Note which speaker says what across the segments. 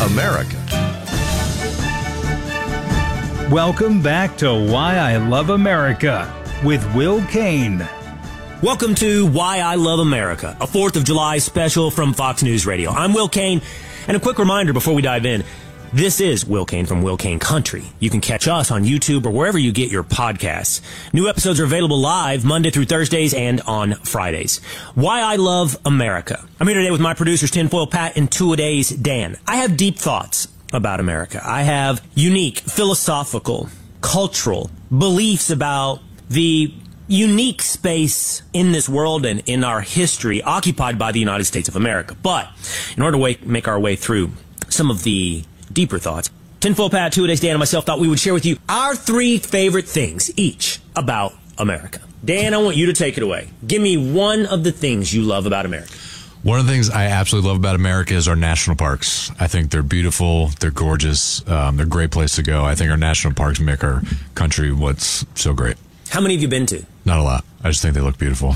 Speaker 1: America.
Speaker 2: Welcome back to Why I Love America with Will Kane.
Speaker 3: Welcome to Why I Love America, a 4th of July special from Fox News Radio. I'm Will Kane, and a quick reminder before we dive in, this is Will Kane from Will Kane Country. You can catch us on YouTube or wherever you get your podcasts. New episodes are available live Monday through Thursdays and on Fridays. Why I Love America. I'm here today with my producers, Tinfoil Pat and Two-A-Days Dan. I have deep thoughts about America. I have unique, philosophical, cultural beliefs about the unique space in this world and in our history occupied by the United States of America. But in order to make our way through some of the deeper thoughts, Tinfoil Pat, Two-A-Days Dan, and myself thought we would share with you our 3 favorite things each about America. Dan, I want you to take it away. Give me one of the things you love about America.
Speaker 4: One of the things I absolutely love about America is our national parks. I think they're beautiful. They're gorgeous. They're a great place to go. I think our national parks make our country what's so great.
Speaker 3: How many have you been to?
Speaker 4: Not a lot. I just think they look beautiful.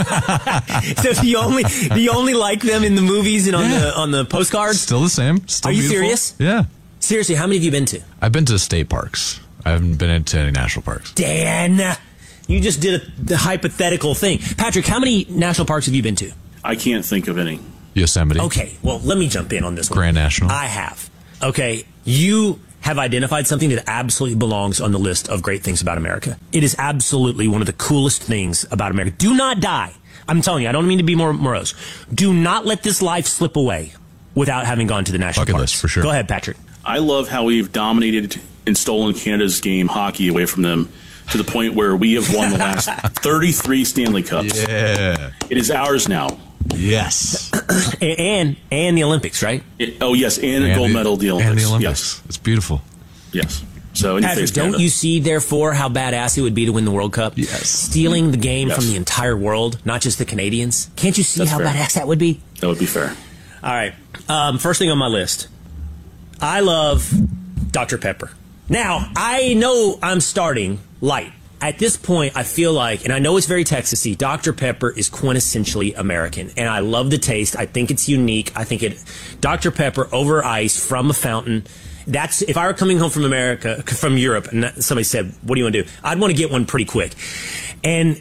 Speaker 3: So do you only like them in the movies and on the postcards?
Speaker 4: Still the same. Still
Speaker 3: Are you
Speaker 4: beautiful.
Speaker 3: serious?
Speaker 4: Yeah.
Speaker 3: Seriously, how many have you been to?
Speaker 4: I've been to state parks. I haven't been into any national parks.
Speaker 3: Dan, you just did the hypothetical thing. Patrick, how many national parks have you been to?
Speaker 5: I can't think of any.
Speaker 4: Yosemite.
Speaker 3: Okay, well, let me jump in on this one.
Speaker 4: Grand National.
Speaker 3: I have. Okay, you have identified something that absolutely belongs on the list of great things about America. It is absolutely one of the coolest things about America. Do not die. I'm telling you, I don't mean to be more morose. Do not let this life slip away without having gone to the national
Speaker 4: Bucket
Speaker 3: parks.
Speaker 4: list, for sure.
Speaker 3: Go ahead, Patrick.
Speaker 5: I love how we've dominated and stolen Canada's game, hockey, away from them to the point where we have won the last 33 Stanley Cups.
Speaker 4: Yeah.
Speaker 5: It is ours now.
Speaker 4: Yes.
Speaker 3: And the Olympics, right?
Speaker 5: Yes, and a gold medal at the Olympics.
Speaker 4: And the Olympics.
Speaker 5: Yes.
Speaker 4: It's beautiful.
Speaker 5: Yes. So,
Speaker 3: Patrick, don't you see, therefore, how badass it would be to win the World Cup?
Speaker 4: Yes.
Speaker 3: Stealing the game from the entire world, not just the Canadians. Can't you see
Speaker 5: That's
Speaker 3: how
Speaker 5: fair.
Speaker 3: badass that would be?
Speaker 5: That would be fair.
Speaker 3: All right. First thing on my list. I love Dr. Pepper. Now, I know I'm starting light. At this point, I feel like, and I know it's very Texas-y, Dr. Pepper is quintessentially American. And I love the taste. I think it's unique. I think Dr. Pepper over ice from a fountain. That's, if I were coming home from from Europe, and somebody said, what do you want to do? I'd want to get one pretty quick. And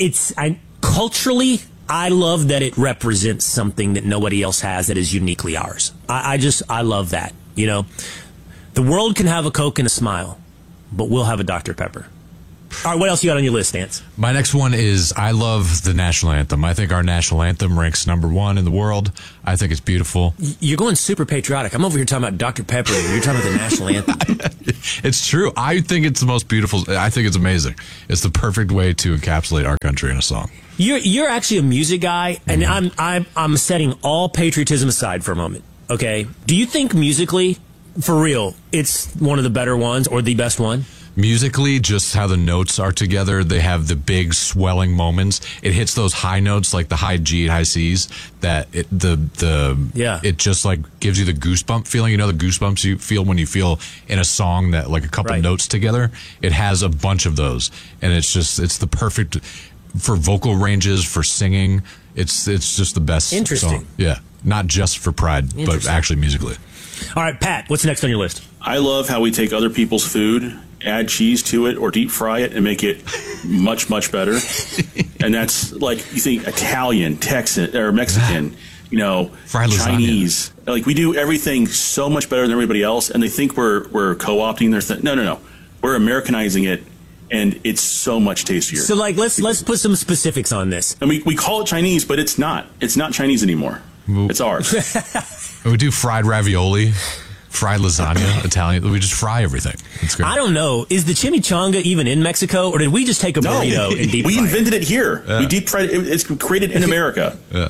Speaker 3: culturally, I love that it represents something that nobody else has that is uniquely ours. I love that. You know, the world can have a Coke and a smile, but we'll have a Dr. Pepper. All right, what else you got on your list, Stance?
Speaker 4: My next one is I love the national anthem. I think our national anthem ranks #1 in the world. I think it's beautiful.
Speaker 3: You're going super patriotic. I'm over here talking about Dr. Pepper, and you're talking about the national anthem.
Speaker 4: It's true. I think it's the most beautiful. I think it's amazing. It's the perfect way to encapsulate our country in a song.
Speaker 3: You're actually a music guy, and I'm setting all patriotism aside for a moment. Okay, do you think musically, for real, it's one of the better ones or the best one?
Speaker 4: Musically, just how the notes are together, they have the big swelling moments. It hits those high notes, like the high G, high C's, that it just like gives you the goosebump feeling. You know, the goosebumps you feel when you feel in a song that like a couple notes together. It has a bunch of those, and it's the perfect for vocal ranges, for singing. It's just the best song. Yeah, not just for pride, but actually musically.
Speaker 3: All right, Pat, what's next on your list?
Speaker 5: I love how we take other people's food, add cheese to it, or deep fry it and make it much, much better. And that's like, you think Italian, Texan, or Mexican, you know, Chinese. Like, we do everything so much better than everybody else, and they think we're co-opting their thing. No. We're Americanizing it, and it's so much tastier.
Speaker 3: So, like, let's put some specifics on this.
Speaker 5: And we call it Chinese, but it's not. It's not Chinese anymore. It's ours.
Speaker 4: We do fried ravioli, fried lasagna, Italian. We just fry everything. It's great.
Speaker 3: I don't know. Is the chimichanga even in Mexico, or did we just take a burrito and deep fry it?
Speaker 5: We invented it here. Yeah. We deep fried it. It's created in America.
Speaker 4: Yeah.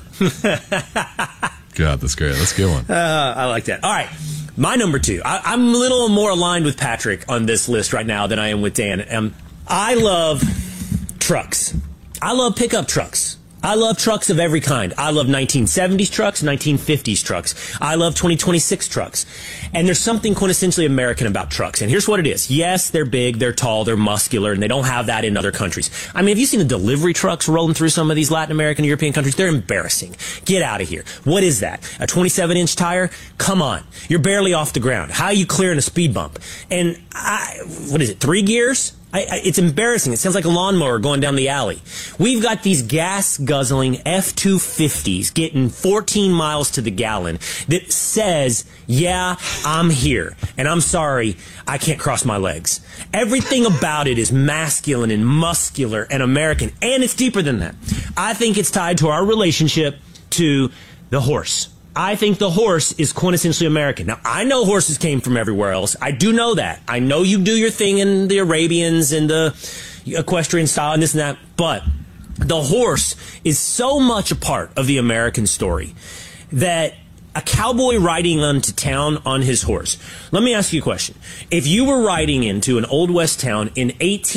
Speaker 4: God, that's great. Let's get one.
Speaker 3: I like that. All right. My number 2. I'm a little more aligned with Patrick on this list right now than I am with Dan. I love trucks. I love pickup trucks. I love trucks of every kind. I love 1970s trucks, 1950s trucks. I love 2026 trucks. And there's something quintessentially American about trucks. And here's what it is. Yes, they're big, they're tall, they're muscular, and they don't have that in other countries. I mean, have you seen the delivery trucks rolling through some of these Latin American and European countries? They're embarrassing. Get out of here. What is that? A 27-inch tire? Come on. You're barely off the ground. How are you clearing a speed bump? And what is it, 3 gears? It's embarrassing. It sounds like a lawnmower going down the alley. We've got these gas-guzzling F-250s getting 14 miles to the gallon that says, yeah, I'm here, and I'm sorry, I can't cross my legs. Everything about it is masculine and muscular and American, and it's deeper than that. I think it's tied to our relationship to the horse. I think the horse is quintessentially American. Now, I know horses came from everywhere else. I do know that. I know you do your thing in the Arabians and the equestrian style and this and that, but the horse is so much a part of the American story that a cowboy riding into town on his horse. Let me ask you a question. If you were riding into an Old West town in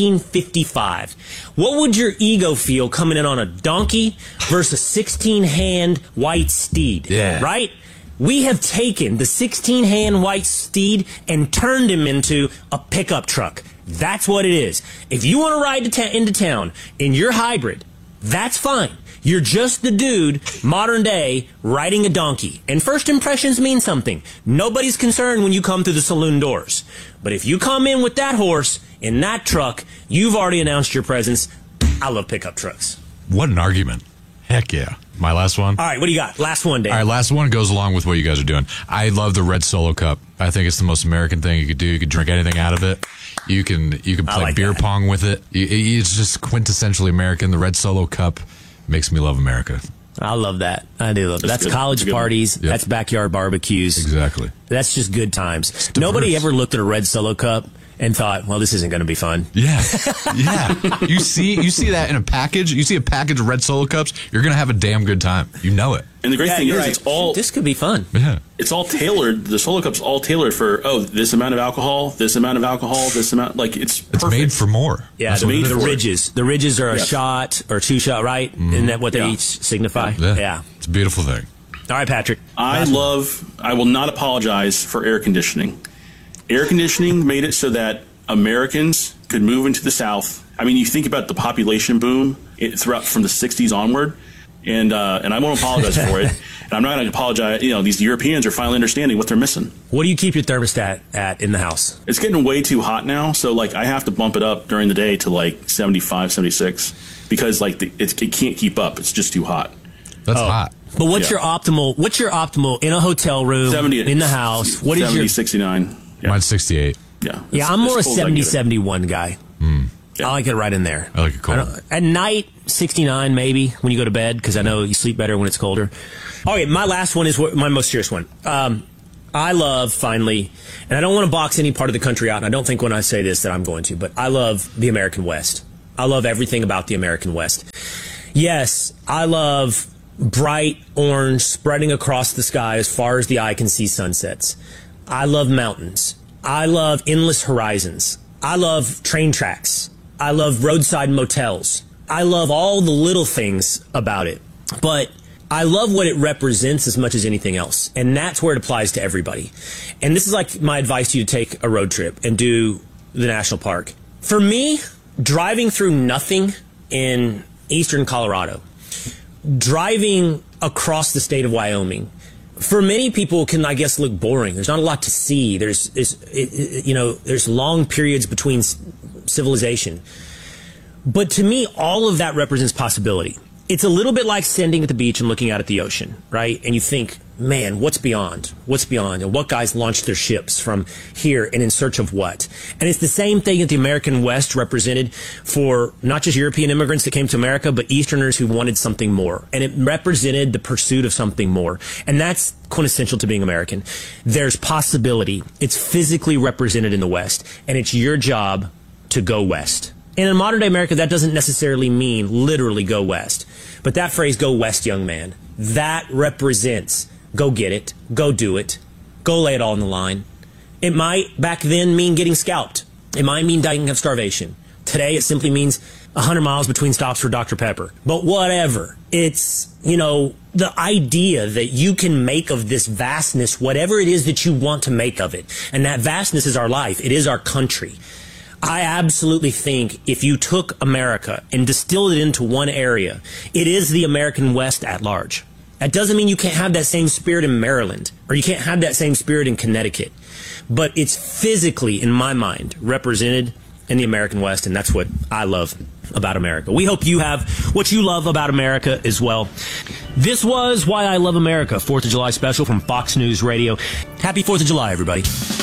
Speaker 3: 1855, what would your ego feel coming in on a donkey versus a 16-hand white steed?
Speaker 4: Yeah.
Speaker 3: Right? We have taken the 16-hand white steed and turned him into a pickup truck. That's what it is. If you want to ride into town in your hybrid, that's fine. You're just the dude, modern day, riding a donkey. And first impressions mean something. Nobody's concerned when you come through the saloon doors. But if you come in with that horse, in that truck, you've already announced your presence. I love pickup trucks.
Speaker 4: What an argument. Heck yeah. My last one?
Speaker 3: All right, what do you got? Last one, Dave.
Speaker 4: All right, last one goes along with what you guys are doing. I love the red Solo Cup. I think it's the most American thing you could do. You could drink anything out of it. You can play like beer pong with it. It's just quintessentially American. The red Solo Cup makes me love America.
Speaker 3: I love that. I do love it. That's college parties. Yep. That's backyard barbecues.
Speaker 4: Exactly.
Speaker 3: That's just good times. Nobody ever looked at a red Solo Cup and thought, well, this isn't going to be fun.
Speaker 4: Yeah. Yeah. You see that in a package. You see a package of red Solo Cups, you're going to have a damn good time. You know it.
Speaker 5: And the great thing is, it's all...
Speaker 3: This could be fun.
Speaker 5: Yeah. It's all tailored. The Solo Cup's all tailored for, this amount of alcohol, this amount of alcohol, this amount... Like, it's perfect.
Speaker 4: It's made for more.
Speaker 3: Yeah, the ridges. The ridges are a shot or 2-shot, right? Mm-hmm. Isn't that what they each signify?
Speaker 4: Yeah. It's a beautiful thing.
Speaker 3: All right, Patrick.
Speaker 5: I will not apologize for air conditioning. Air conditioning made it so that Americans could move into the South. I mean, you think about the population boom throughout from the 60s onward, and I won't apologize for it. And I'm not going to apologize. You know, these Europeans are finally understanding what they're missing.
Speaker 3: What do you keep your thermostat at in the house?
Speaker 5: It's getting way too hot now, so like I have to bump it up during the day to like 75, 76 because like it can't keep up. It's just too hot.
Speaker 4: That's hot.
Speaker 3: But what's your optimal in a hotel room,
Speaker 5: 70,
Speaker 3: in the house? What
Speaker 5: 70,
Speaker 3: is your
Speaker 5: 69? Yeah.
Speaker 4: Mine's 68.
Speaker 3: Yeah, I'm more a 70, 71 guy. Yeah. I like it right in there.
Speaker 4: I like it cold.
Speaker 3: At night, 69 maybe when you go to bed because I know you sleep better when it's colder. All right, my last one is my most serious one. I love, finally, and I don't want to box any part of the country out, and I don't think when I say this that I'm going to, but I love the American West. I love everything about the American West. Yes, I love bright orange spreading across the sky as far as the eye can see sunsets. I love mountains. I love endless horizons. I love train tracks. I love roadside motels. I love all the little things about it. But I love what it represents as much as anything else. And that's where it applies to everybody. And this is like my advice to you to take a road trip and do the national park. For me, driving through nothing in eastern Colorado, driving across the state of Wyoming, for many people can, I guess, look boring. There's not a lot to see. There's long periods between civilization. But to me, all of that represents possibility. It's a little bit like standing at the beach and looking out at the ocean, right? And you think, man, what's beyond? What's beyond? And what guys launched their ships from here and in search of what? And it's the same thing that the American West represented for not just European immigrants that came to America, but Easterners who wanted something more. And it represented the pursuit of something more. And that's quintessential to being American. There's possibility. It's physically represented in the West. And it's your job to go west. And in modern day America, that doesn't necessarily mean literally go west. But that phrase, go west, young man, that represents go get it, go do it, go lay it all on the line. It might back then mean getting scalped. It might mean dying of starvation. Today, it simply means 100 miles between stops for Dr. Pepper. But whatever, It's, the idea that you can make of this vastness whatever it is that you want to make of it. And that vastness is our life. It is our country. I absolutely think if you took America and distilled it into one area, it is the American West at large. That doesn't mean you can't have that same spirit in Maryland, or you can't have that same spirit in Connecticut. But it's physically, in my mind, represented in the American West, and that's what I love about America. We hope you have what you love about America as well. This was Why I Love America, 4th of July special from Fox News Radio. Happy 4th of July, everybody.